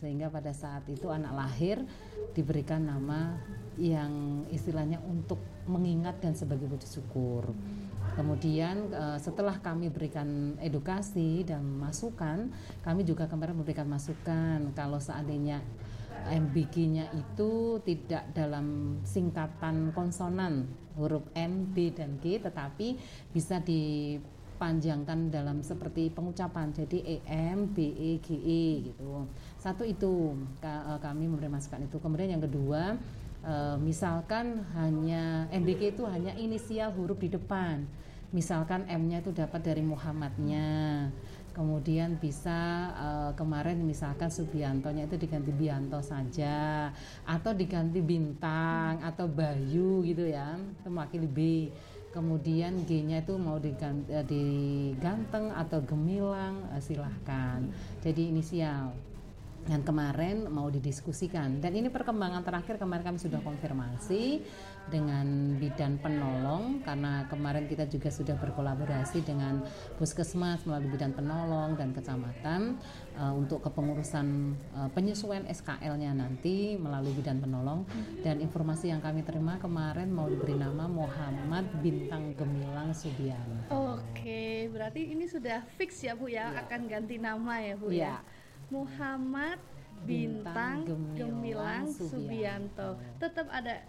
sehingga pada saat itu anak lahir diberikan nama yang istilahnya untuk mengingat dan sebagai wujud syukur. Kemudian setelah kami berikan edukasi dan masukan, kami juga kemarin memberikan masukan kalau seandainya MBG-nya itu tidak dalam singkatan konsonan huruf M, B, dan G, tetapi bisa dipanjangkan dalam seperti pengucapan, jadi EM, BE, GE gitu. Satu itu kami memberi masukan itu. Kemudian yang kedua, misalkan hanya MBG itu hanya inisial huruf di depan, misalkan M-nya itu dapat dari Muhammadnya, kemudian bisa kemarin misalkan Subiantonya itu diganti Bianto saja, atau diganti Bintang atau Bayu gitu ya, itu mewakili B. Kemudian G-nya itu mau diganteng atau Gemilang, silahkan, jadi inisial. Dan kemarin mau didiskusikan, dan ini perkembangan terakhir kemarin kami sudah konfirmasi dengan bidan penolong, karena kemarin kita juga sudah berkolaborasi dengan puskesmas melalui bidan penolong dan kecamatan untuk kepengurusan penyesuaian SKL-nya nanti melalui bidan penolong. Dan informasi yang kami terima kemarin mau diberi nama Muhammad Bintang Gemilang Subianto. Oke, berarti ini sudah fix ya Bu ya, akan ganti nama ya Bu ya. Muhammad Bintang Gemilang Subianto. Tetap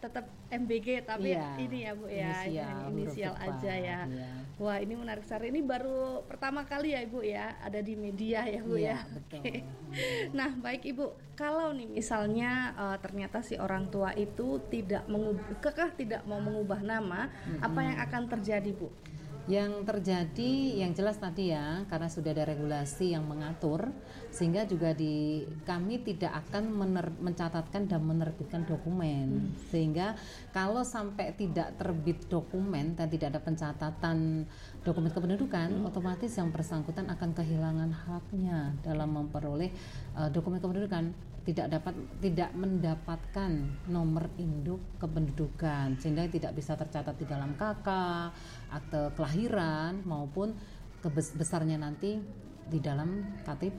MBG tapi ini ya Bu ya, inisial aja ya. Wah, ini menarik sekali. Ini baru pertama kali ya Ibu ya ada di media ya Bu ya. Betul. Nah, baik Ibu, kalau nih misalnya ternyata si orang tua itu tidak mau mengubah nama, apa yang akan terjadi Bu? Yang terjadi yang jelas tadi ya, karena sudah ada regulasi yang mengatur, sehingga juga kami tidak akan mencatatkan dan menerbitkan dokumen. Sehingga kalau sampai tidak terbit dokumen dan tidak ada pencatatan dokumen kependudukan, otomatis yang bersangkutan akan kehilangan haknya dalam memperoleh dokumen kependudukan, tidak mendapatkan nomor induk kependudukan, sehingga tidak bisa tercatat di dalam KK, akte kelahiran, maupun besarnya nanti di dalam KTP.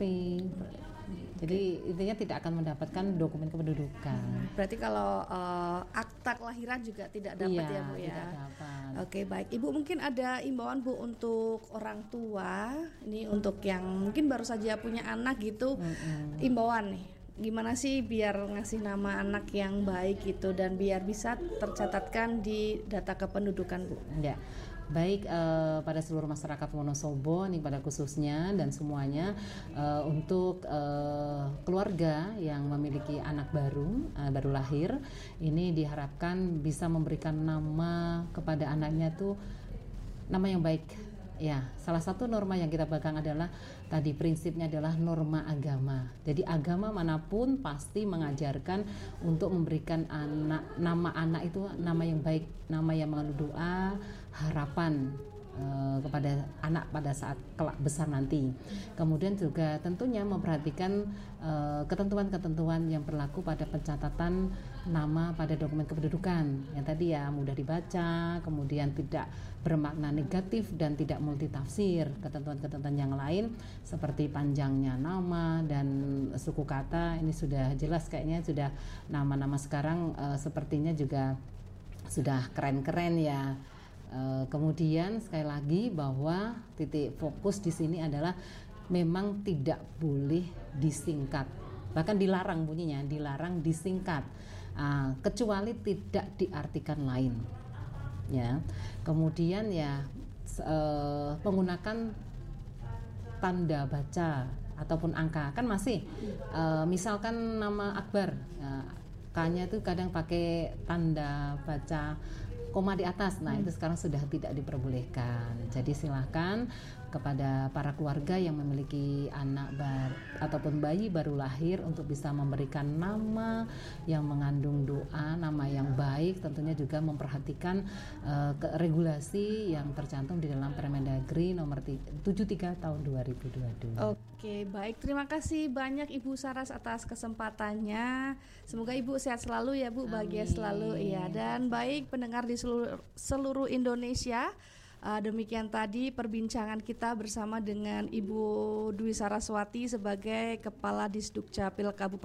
Jadi intinya tidak akan mendapatkan dokumen kependudukan. Berarti kalau akta kelahiran juga tidak dapat ya Bu ya? Tidak dapat. Oke, baik. Ibu mungkin ada imbauan Bu untuk orang tua, ini untuk yang mungkin baru saja punya anak gitu, imbauan nih. Gimana sih biar ngasih nama anak yang baik gitu dan biar bisa tercatatkan di data kependudukan Bu? Ya, baik pada seluruh masyarakat Wonosobo ini pada khususnya dan semuanya, untuk keluarga yang memiliki anak baru lahir, ini diharapkan bisa memberikan nama kepada anaknya tuh nama yang baik. Ya, salah satu norma yang kita pegang adalah tadi prinsipnya adalah norma agama. Jadi agama manapun pasti mengajarkan untuk memberikan nama anak itu nama yang baik, nama yang mengandung doa, harapan kepada anak pada saat kelak besar nanti. Kemudian juga tentunya memperhatikan ketentuan-ketentuan yang berlaku pada pencatatan nama pada dokumen kependudukan yang tadi ya, mudah dibaca, kemudian tidak bermakna negatif dan tidak multitafsir. Ketentuan-ketentuan yang lain seperti panjangnya nama dan suku kata ini sudah jelas, kayaknya sudah nama-nama sekarang sepertinya juga sudah keren-keren ya. Kemudian sekali lagi bahwa titik fokus di sini adalah memang tidak boleh disingkat, bahkan dilarang bunyinya, dilarang disingkat, kecuali tidak diartikan lain. Ya, kemudian ya menggunakan tanda baca ataupun angka kan masih, misalkan nama Akbar, K-nya itu kadang pakai tanda baca koma di atas. Nah, itu sekarang sudah tidak diperbolehkan. Jadi silahkan kepada para keluarga yang memiliki anak ataupun bayi baru lahir untuk bisa memberikan nama yang mengandung doa, nama yang baik, tentunya juga memperhatikan regulasi yang tercantum di dalam Permendagri nomor 73 tahun 2022. Oke, baik. Terima kasih banyak Ibu Saras atas kesempatannya. Semoga Ibu sehat selalu ya Bu, bahagia selalu ya. Dan baik pendengar di seluruh Indonesia, demikian tadi perbincangan kita bersama dengan Ibu Dwi Saraswati sebagai Kepala Disdukcapil Kabupaten